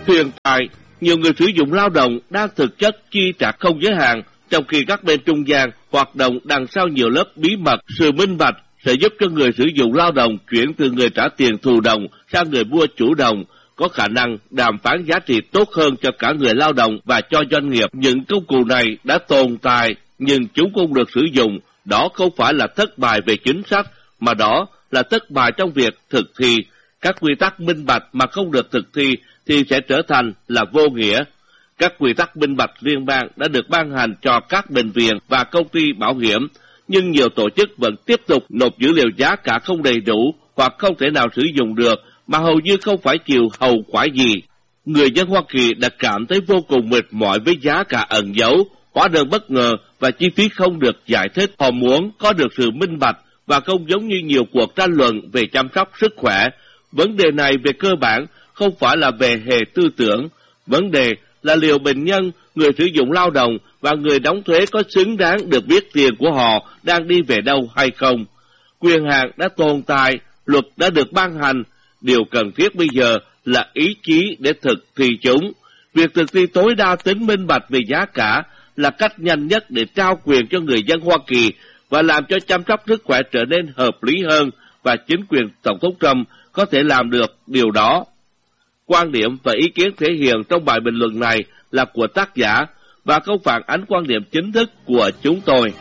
Hiện tại, nhiều người sử dụng lao động đang thực chất chi trả không giới hạn, trong khi các bên trung gian hoạt động đằng sau nhiều lớp bí mật. Sự minh bạch sẽ giúp cho người sử dụng lao động chuyển từ người trả tiền thù đồng sang người mua chủ đồng, có khả năng đàm phán giá trị tốt hơn cho cả người lao động và cho doanh nghiệp. Những công cụ này đã tồn tại, nhưng chúng không được sử dụng. Đó không phải là thất bại về chính sách, mà đó là thất bại trong việc thực thi. Các quy tắc minh bạch mà không được thực thi thì sẽ trở thành là vô nghĩa. Các quy tắc minh bạch liên bang đã được ban hành cho các bệnh viện và công ty bảo hiểm, nhưng nhiều tổ chức vẫn tiếp tục nộp dữ liệu giá cả không đầy đủ hoặc không thể nào sử dụng được mà hầu như không phải chịu hậu quả gì. Người dân Hoa Kỳ đã cảm thấy vô cùng mệt mỏi với giá cả ẩn giấu, hóa đơn bất ngờ và chi phí không được giải thích. Họ muốn có được sự minh bạch và không giống như nhiều cuộc tranh luận về chăm sóc sức khỏe. Vấn đề này về cơ bản không phải là về hệ tư tưởng. Vấn đề là liệu bệnh nhân, người sử dụng lao động và người đóng thuế có xứng đáng được biết tiền của họ đang đi về đâu hay không. Quyền hạn đã tồn tại, luật đã được ban hành. Điều cần thiết bây giờ là ý chí để thực thi chúng. Việc thực thi tối đa tính minh bạch về giá cả là cách nhanh nhất để trao quyền cho người dân Hoa Kỳ và làm cho chăm sóc sức khỏe trở nên hợp lý hơn, và chính quyền Tổng thống Trump có thể làm được điều đó. Quan điểm và ý kiến thể hiện trong bài bình luận này là của tác giả và không phản ánh quan điểm chính thức của chúng tôi.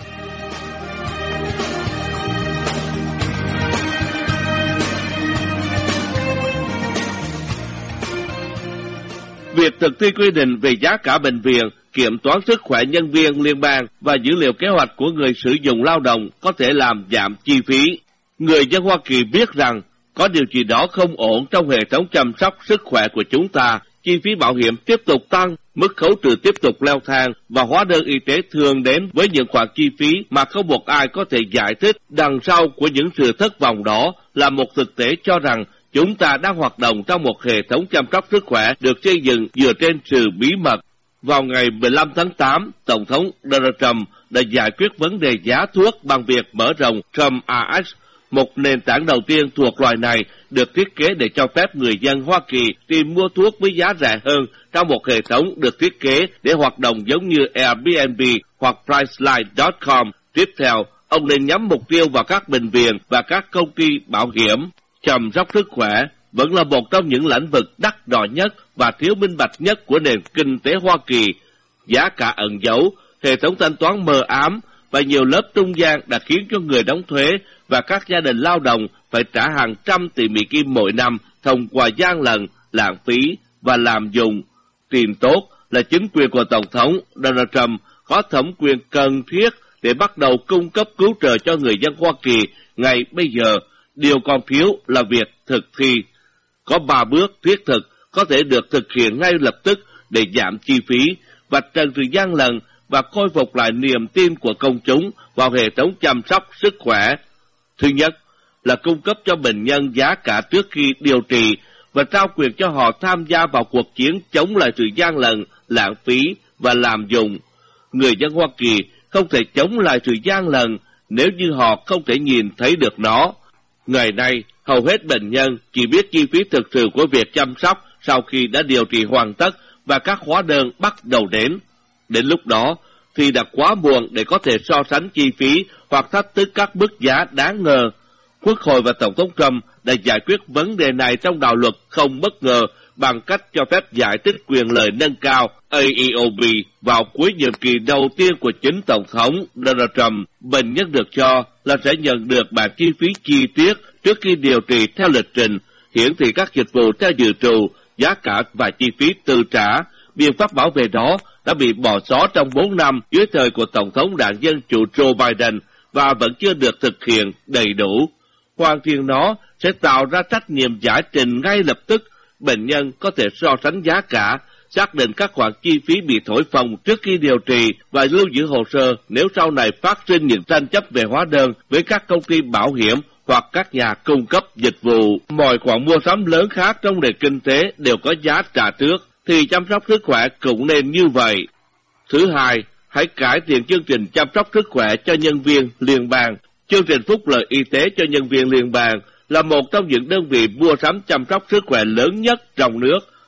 Việc thực thi quy định về giá cả bệnh viện, kiểm toán sức khỏe nhân viên liên bang và dữ liệu kế hoạch của người sử dụng lao động có thể làm giảm chi phí. Người dân Hoa Kỳ biết rằng có điều gì đó không ổn trong hệ thống chăm sóc sức khỏe của chúng ta. Chi phí bảo hiểm tiếp tục tăng, mức khấu trừ tiếp tục leo thang và hóa đơn y tế thường đến với những khoản chi phí mà không một ai có thể giải thích. Đằng sau của những sự thất vọng đó là một thực tế cho rằng chúng ta đang hoạt động trong một hệ thống chăm sóc sức khỏe được xây dựng dựa trên sự bí mật. Vào ngày 15 tháng 8, Tổng thống Donald Trump đã giải quyết vấn đề giá thuốc bằng việc mở rộng TrumpRx, một nền tảng đầu tiên thuộc loài này được thiết kế để cho phép người dân Hoa Kỳ tìm mua thuốc với giá rẻ hơn trong một hệ thống được thiết kế để hoạt động giống như Airbnb hoặc Priceline.com. Tiếp theo, ông nên nhắm mục tiêu vào các bệnh viện và các công ty bảo hiểm. Chăm sóc sức khỏe vẫn là một trong những lĩnh vực đắt đỏ nhất và thiếu minh bạch nhất của nền kinh tế Hoa Kỳ. Giá cả ẩn giấu, hệ thống thanh toán mờ ám và nhiều lớp trung gian đã khiến cho người đóng thuế và các gia đình lao động phải trả hàng trăm tỷ Mỹ Kim mỗi năm thông qua gian lận, lãng phí và lạm dụng. Tin tốt là chính quyền của Tổng thống Donald Trump có thẩm quyền cần thiết để bắt đầu cung cấp cứu trợ cho người dân Hoa Kỳ ngay bây giờ. Điều còn thiếu là việc thực thi. Có 3 bước thiết thực có thể được thực hiện ngay lập tức để giảm chi phí, vạch trần sự gian lận và khôi phục lại niềm tin của công chúng vào hệ thống chăm sóc sức khỏe. Thứ nhất là cung cấp cho bệnh nhân giá cả trước khi điều trị và trao quyền cho họ tham gia vào cuộc chiến chống lại sự gian lận, lãng phí và lạm dụng. Người dân Hoa Kỳ không thể chống lại sự gian lận nếu như họ không thể nhìn thấy được nó. Ngày nay, hầu hết bệnh nhân chỉ biết chi phí thực sự của việc chăm sóc sau khi đã điều trị hoàn tất và các hóa đơn bắt đầu đến. Đến lúc đó thì đã quá muộn để có thể so sánh chi phí hoặc thách thức các mức giá đáng ngờ. Quốc hội và Tổng thống Trump đã giải quyết vấn đề này trong đạo luật không bất ngờ bằng cách cho phép giải thích quyền lợi nâng cao AEOB vào cuối nhiệm kỳ đầu tiên của chính Tổng thống Donald Trump. Bệnh nhân được cho là sẽ nhận được bản chi phí chi tiết trước khi điều trị theo lịch trình, hiển thị các dịch vụ theo dự trù, giá cả và chi phí tự trả. Biện pháp bảo vệ đó đã bị bỏ xó trong 4 năm dưới thời của Tổng thống đảng Dân Chủ Joe Biden và vẫn chưa được thực hiện đầy đủ. Hoàn thiện nó sẽ tạo ra trách nhiệm giải trình ngay lập tức. Bệnh nhân có thể so sánh giá cả, xác định các khoản chi phí bị thổi phồng trước khi điều trị và lưu giữ hồ sơ nếu sau này phát sinh những tranh chấp về hóa đơn với các công ty bảo hiểm hoặc các nhà cung cấp dịch vụ. Mọi khoản mua sắm lớn khác trong nền kinh tế đều có giá trả trước, thì chăm sóc sức khỏe cũng nên như vậy. Thứ hai, hãy cải thiện chương trình chăm sóc sức khỏe cho nhân viên liên bang. Chương trình phúc lợi y tế cho nhân viên liên bang là một trong những đơn vị mua sắm chăm sóc sức khỏe lớn nhất trong nước.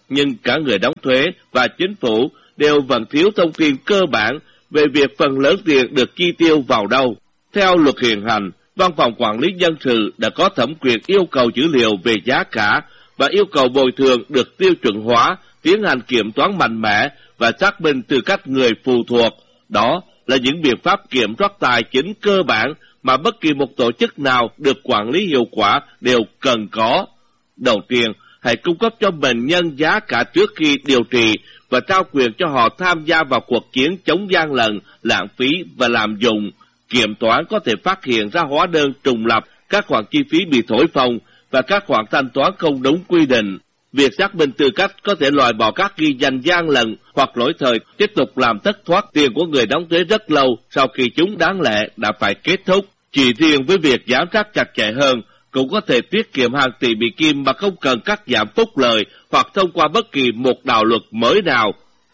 nhưng cả người đóng thuế và chính phủ đều vẫn thiếu thông tin cơ bản về việc phần lớn tiền được chi tiêu vào đâu. Theo luật hiện hành, Văn phòng Quản lý Dân sự đã có thẩm quyền yêu cầu dữ liệu về giá cả và yêu cầu bồi thường được tiêu chuẩn hóa, tiến hành kiểm toán mạnh mẽ và xác minh tư cách người phụ thuộc. Đó là những biện pháp kiểm soát tài chính cơ bản mà bất kỳ một tổ chức nào được quản lý hiệu quả đều cần có. Đầu tiên, hãy cung cấp cho bệnh nhân giá cả trước khi điều trị và trao quyền cho họ tham gia vào cuộc chiến chống gian lận, lãng phí và lạm dụng. Kiểm toán có thể phát hiện ra hóa đơn trùng lặp, các khoản chi phí bị thổi phồng và các khoản thanh toán không đúng quy định. Việc xác minh tư cách có thể loại bỏ các ghi danh gian lận hoặc lỗi thời, tiếp tục làm thất thoát tiền của người đóng thuế rất lâu sau khi chúng đáng lẽ đã phải kết thúc. Chỉ riêng với việc giám sát chặt chẽ hơn, cũng có thể tiết kiệm hàng tỷ Mỹ Kim mà không cần cắt giảm phúc lợi hoặc thông qua bất kỳ một đạo luật mới nào.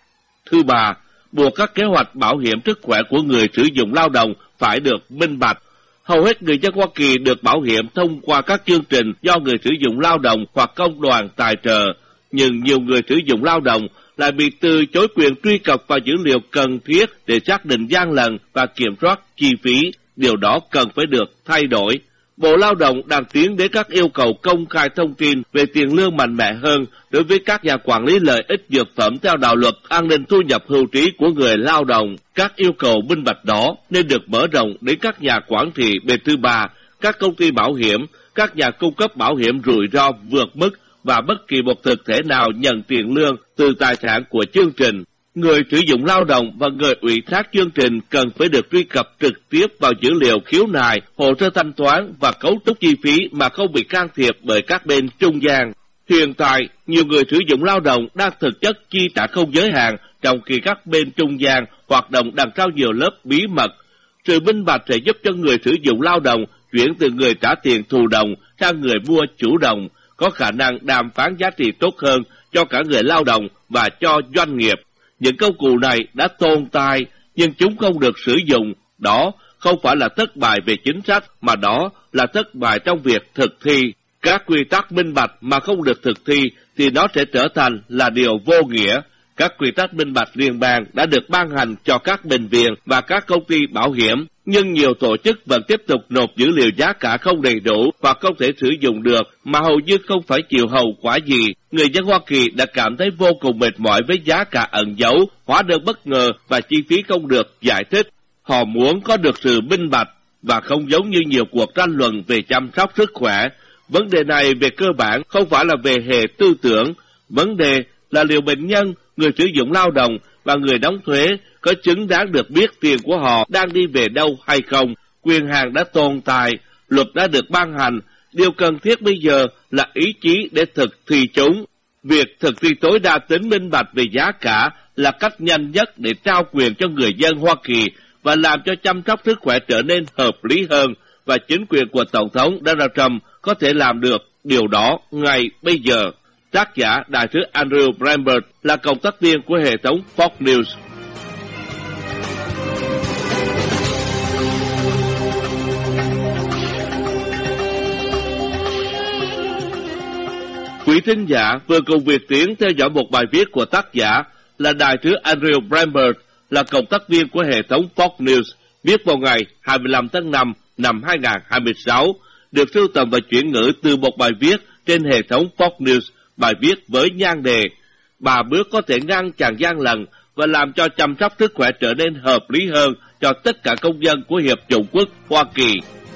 Thứ ba, buộc các kế hoạch bảo hiểm sức khỏe của người sử dụng lao động phải được minh bạch. Hầu hết người dân Hoa Kỳ được bảo hiểm thông qua các chương trình do người sử dụng lao động hoặc công đoàn tài trợ, nhưng nhiều người sử dụng lao động lại bị từ chối quyền truy cập vào dữ liệu cần thiết để xác định gian lận và kiểm soát chi phí. Điều đó cần phải được thay đổi. Bộ Lao động đang tiến đến các yêu cầu công khai thông tin về tiền lương mạnh mẽ hơn đối với các nhà quản lý lợi ích dược phẩm theo đạo luật an ninh thu nhập hưu trí của người lao động. Các yêu cầu minh bạch đó nên được mở rộng đến các nhà quản trị bên thứ ba, các công ty bảo hiểm, các nhà cung cấp bảo hiểm rủi ro vượt mức và bất kỳ một thực thể nào nhận tiền lương từ tài sản của chương trình. Người sử dụng lao động và người ủy thác chương trình cần phải được truy cập trực tiếp vào dữ liệu khiếu nại, hồ sơ thanh toán và cấu trúc chi phí mà không bị can thiệp bởi các bên trung gian. Hiện tại, nhiều người sử dụng lao động đang thực chất chi trả không giới hạn, trong khi các bên trung gian hoạt động đằng sau nhiều lớp bí mật. Sự minh bạch sẽ giúp cho người sử dụng lao động chuyển từ người trả tiền thụ động sang người mua chủ động, có khả năng đàm phán giá trị tốt hơn cho cả người lao động và cho doanh nghiệp. Những công cụ này đã tồn tại, nhưng chúng không được sử dụng. Đó không phải là thất bại về chính sách, mà đó là thất bại trong việc thực thi. Các quy tắc minh bạch mà không được thực thi thì nó sẽ trở thành là điều vô nghĩa. Các quy tắc minh bạch liên bang đã được ban hành cho các bệnh viện và các công ty bảo hiểm, nhưng nhiều tổ chức vẫn tiếp tục nộp dữ liệu giá cả không đầy đủ hoặc không thể sử dụng được mà hầu như không phải chịu hậu quả gì. Người dân Hoa Kỳ đã cảm thấy vô cùng mệt mỏi với giá cả ẩn giấu, hóa đơn bất ngờ và chi phí không được giải thích. Họ muốn có được sự minh bạch và không giống như nhiều cuộc tranh luận về chăm sóc sức khỏe. Vấn đề này về cơ bản không phải là về hệ tư tưởng. Vấn đề là liệu bệnh nhân, người sử dụng lao động và người đóng thuế có xứng đáng được biết tiền của họ đang đi về đâu hay không. Quyền hạn đã tồn tại, luật đã được ban hành. Điều cần thiết bây giờ là ý chí để thực thi chúng. Việc thực thi tối đa tính minh bạch về giá cả là cách nhanh nhất để trao quyền cho người dân Hoa Kỳ và làm cho chăm sóc sức khỏe trở nên hợp lý hơn, và chính quyền của Tổng thống Donald Trump có thể làm được điều đó ngay bây giờ. Tác giả đại sứ Andrew Brambert là cộng tác viên của hệ thống Fox News. Quý thính giả vừa cùng Việt Tiến theo dõi một bài viết của tác giả là đại sứ Andrew Brambert, là cộng tác viên của hệ thống Fox News, viết vào ngày 25 tháng 5 năm 2026, được sưu tầm và chuyển ngữ từ một bài viết trên hệ thống Fox News. Bài viết với nhan đề 3 bước có thể ngăn chặn gian lận và làm cho chăm sóc sức khỏe trở nên hợp lý hơn cho tất cả công dân của Hiệp chủng quốc Hoa Kỳ.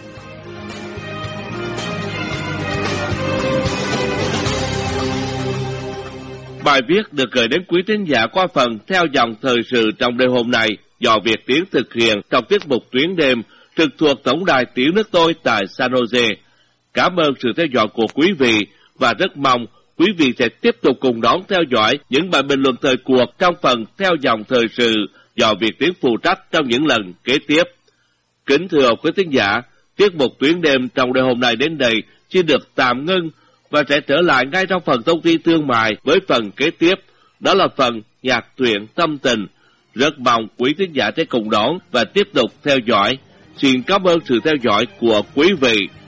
Bài viết được gửi đến quý thính giả qua phần theo dòng thời sự trong đêm hôm nay do Việt Tiến thực hiện trong tiết mục tuyến đêm trực thuộc Tổng đài Tiếng Nước Tôi tại San Jose. Cảm ơn sự theo dõi của quý vị và rất mong quý vị sẽ tiếp tục cùng đón theo dõi những bài bình luận thời cuộc trong phần theo dòng thời sự do Việt Tiến phụ trách trong những lần kế tiếp. Kính thưa quý thính giả, tiết mục tuyến đêm trong đêm hôm nay đến đây xin được tạm ngưng và sẽ trở lại ngay trong phần thông tin thương mại với phần kế tiếp, đó là phần nhạc truyện tâm tình. Rất mong quý thính giả sẽ cùng đón và tiếp tục theo dõi. Xin cảm ơn sự theo dõi của quý vị.